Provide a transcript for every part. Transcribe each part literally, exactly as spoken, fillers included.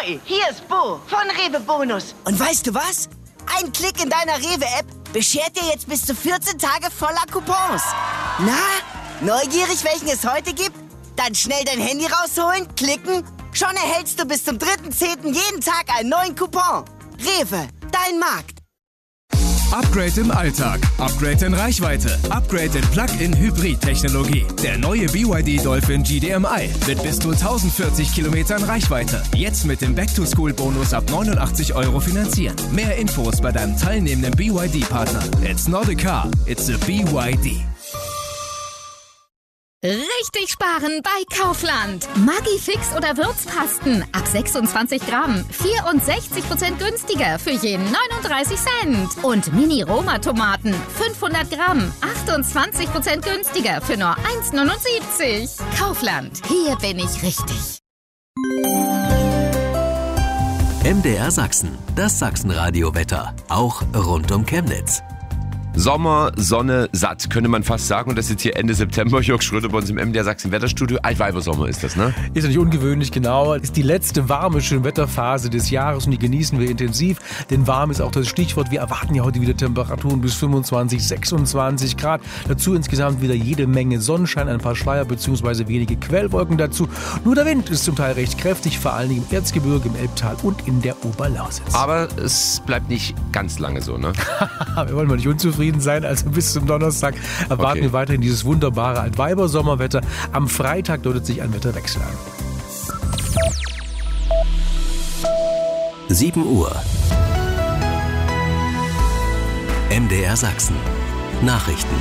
Ahoi, hier ist Bo von Rewe Bonus. Und weißt du was? Ein Klick in deiner Rewe-App beschert dir jetzt bis zu vierzehn Tage voller Coupons. Na, neugierig, welchen es heute gibt? Dann schnell dein Handy rausholen, klicken. Schon erhältst du bis zum dritten zehnten jeden Tag einen neuen Coupon. Rewe, dein Markt. Upgrade im Alltag, Upgrade in Reichweite, Upgrade in Plug-in-Hybrid-Technologie. Der neue B Y D Dolphin G D M I mit bis zu tausendvierzig Kilometern Reichweite. Jetzt mit dem Back-to-School-Bonus ab neunundachtzig Euro finanzieren. Mehr Infos bei deinem teilnehmenden B Y D-Partner. It's not a car, it's a B Y D. Richtig sparen bei Kaufland. Maggi-Fix oder Würzpasten ab sechsundzwanzig Gramm. vierundsechzig Prozent günstiger für je neununddreißig Cent. Und Mini-Roma-Tomaten fünfhundert Gramm. achtundzwanzig Prozent günstiger für nur eins neunundsiebzig. Kaufland. Hier bin ich richtig. M D R Sachsen. Das Sachsenradio-Wetter. Auch rund um Chemnitz. Sommer, Sonne, satt, könnte man fast sagen. Und das ist jetzt hier Ende September. Jörg Schröder bei uns im M D R Sachsen Wetterstudio. Altweibersommer ist das, ne? Ist ja nicht ungewöhnlich, genau. Ist die letzte warme, schöne Wetterphase des Jahres und die genießen wir intensiv. Denn warm ist auch das Stichwort. Wir erwarten ja heute wieder Temperaturen bis fünfundzwanzig, sechsundzwanzig Grad. Dazu insgesamt wieder jede Menge Sonnenschein, ein paar Schleier bzw. wenige Quellwolken dazu. Nur der Wind ist zum Teil recht kräftig, vor allem im Erzgebirge, im Elbtal und in der Oberlausitz. Aber es bleibt nicht ganz lange so, ne? Wir wollen mal nicht unzufrieden sein, also bis zum Donnerstag erwarten Okay. wir weiterhin dieses wunderbare Altweiber-Sommerwetter. Am Freitag deutet sich ein Wetterwechsel an. sieben Uhr. M D R Sachsen. Nachrichten.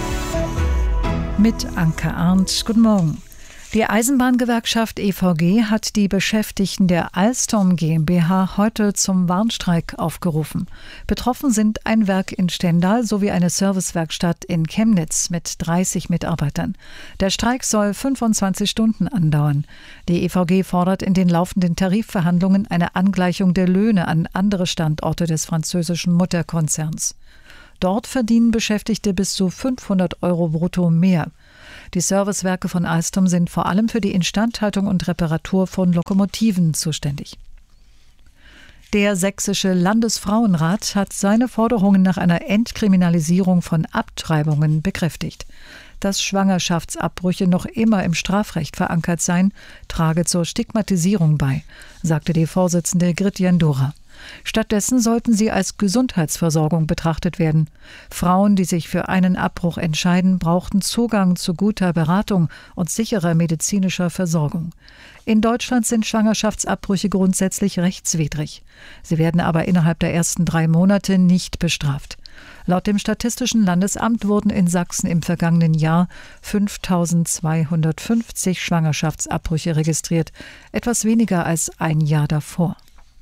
Mit Anke Arndt. Guten Morgen. Die Eisenbahngewerkschaft E V G hat die Beschäftigten der Alstom GmbH heute zum Warnstreik aufgerufen. Betroffen sind ein Werk in Stendal sowie eine Servicewerkstatt in Chemnitz mit dreißig Mitarbeitern. Der Streik soll fünfundzwanzig Stunden andauern. Die E V G fordert in den laufenden Tarifverhandlungen eine Angleichung der Löhne an andere Standorte des französischen Mutterkonzerns. Dort verdienen Beschäftigte bis zu fünfhundert Euro brutto mehr. Die Servicewerke von Alstom sind vor allem für die Instandhaltung und Reparatur von Lokomotiven zuständig. Der Sächsische Landesfrauenrat hat seine Forderungen nach einer Entkriminalisierung von Abtreibungen bekräftigt. Dass Schwangerschaftsabbrüche noch immer im Strafrecht verankert seien, trage zur Stigmatisierung bei, sagte die Vorsitzende Gritjen Dora. Stattdessen sollten sie als Gesundheitsversorgung betrachtet werden. Frauen, die sich für einen Abbruch entscheiden, brauchten Zugang zu guter Beratung und sicherer medizinischer Versorgung. In Deutschland sind Schwangerschaftsabbrüche grundsätzlich rechtswidrig. Sie werden aber innerhalb der ersten drei Monate nicht bestraft. Laut dem Statistischen Landesamt wurden in Sachsen im vergangenen Jahr fünftausendzweihundertfünfzig Schwangerschaftsabbrüche registriert, etwas weniger als ein Jahr davor.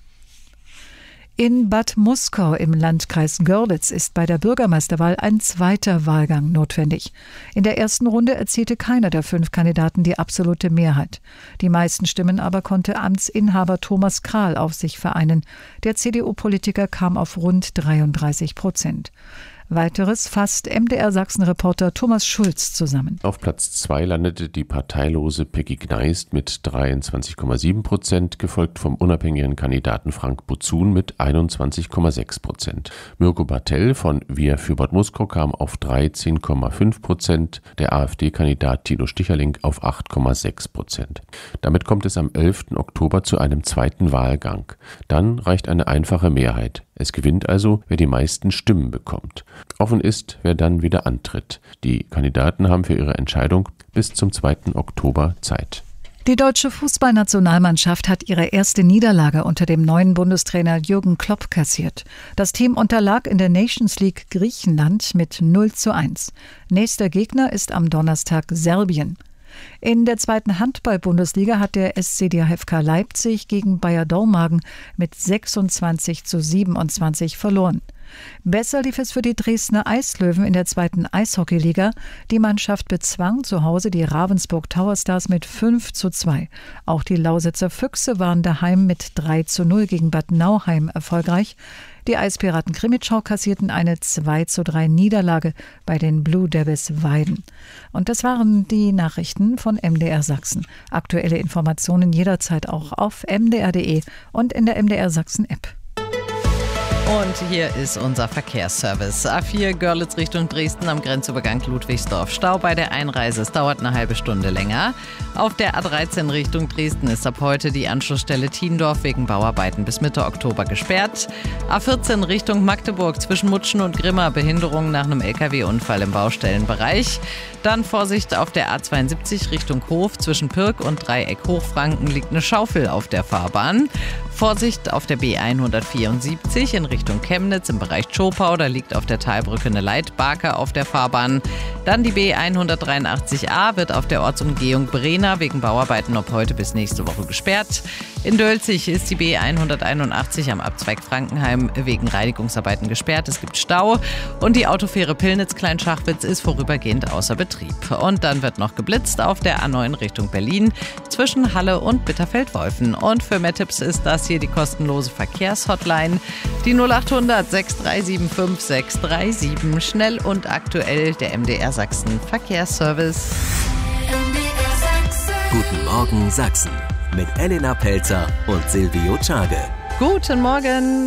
In Bad Muskau im Landkreis Görlitz ist bei der Bürgermeisterwahl ein zweiter Wahlgang notwendig. In der ersten Runde erzielte keiner der fünf Kandidaten die absolute Mehrheit. Die meisten Stimmen aber konnte Amtsinhaber Thomas Krahl auf sich vereinen. Der C D U-Politiker kam auf rund dreiunddreißig Prozent. Weiteres fasst M D R Sachsen-Reporter Thomas Schulz zusammen. Auf Platz zwei landete die parteilose Peggy Gneist mit dreiundzwanzig Komma sieben Prozent, gefolgt vom unabhängigen Kandidaten Frank Buzun mit einundzwanzig Komma sechs Prozent. Mirko Bartell von Wir für Bad Muskau kam auf dreizehn Komma fünf Prozent, der AfD-Kandidat Tino Sticherling auf acht Komma sechs Prozent. Damit kommt es am elften Oktober zu einem zweiten Wahlgang. Dann reicht eine einfache Mehrheit. Es gewinnt also, wer die meisten Stimmen bekommt. Offen ist, wer dann wieder antritt. Die Kandidaten haben für ihre Entscheidung bis zum zweiten Oktober Zeit. Die deutsche Fußballnationalmannschaft hat ihre erste Niederlage unter dem neuen Bundestrainer Jürgen Klopp kassiert. Das Team unterlag in der Nations League Griechenland mit null zu eins. Nächster Gegner ist am Donnerstag Serbien. In der zweiten Handball-Bundesliga hat der S C D H F K Leipzig gegen Bayer Dormagen mit sechsundzwanzig zu siebenundzwanzig verloren. Besser lief es für die Dresdner Eislöwen in der zweiten Eishockeyliga. Die Mannschaft bezwang zu Hause die Ravensburg Tower Stars mit fünf zu zwei. Auch die Lausitzer Füchse waren daheim mit drei zu null gegen Bad Nauheim erfolgreich. Die Eispiraten Krimitschau kassierten eine zwei zu drei Niederlage bei den Blue Devils Weiden. Und das waren die Nachrichten von M D R Sachsen. Aktuelle Informationen jederzeit auch auf m d r punkt d e und in der M D R Sachsen App. Und hier ist unser Verkehrsservice. A vier Görlitz Richtung Dresden am Grenzübergang Ludwigsdorf. Stau bei der Einreise. Es dauert eine halbe Stunde länger. Auf der A dreizehn Richtung Dresden ist ab heute die Anschlussstelle Thiendorf wegen Bauarbeiten bis Mitte Oktober gesperrt. A vierzehn Richtung Magdeburg zwischen Mutschen und Grimma. Behinderung nach einem L K W-Unfall im Baustellenbereich. Dann Vorsicht auf der A zweiundsiebzig Richtung Hof. Zwischen Pirk und Dreieck Hochfranken liegt eine Schaufel auf der Fahrbahn. Vorsicht auf der B hundertvierundsiebzig in Richtung Chemnitz im Bereich Zschopau. Da liegt auf der Talbrücke eine Leitbarke auf der Fahrbahn. Dann die B hundertdreiundachtzig a wird auf der Ortsumgehung Brena wegen Bauarbeiten ab heute bis nächste Woche gesperrt. In Dölzig ist die B hunderteinundachtzig am Abzweig Frankenheim wegen Reinigungsarbeiten gesperrt. Es gibt Stau. Und die Autofähre Pillnitz-Kleinschachwitz ist vorübergehend außer Betrieb. Und dann wird noch geblitzt auf der A neun Richtung Berlin zwischen Halle und Bitterfeld-Wolfen. Und für mehr Tipps ist das hier die kostenlose Verkehrshotline. Die null achthundert sechs drei sieben fünf sechs drei sieben. Schnell und aktuell der M D R Sachsen Verkehrsservice. Guten Morgen Sachsen mit Elena Pelzer und Silvio Czage. Guten Morgen.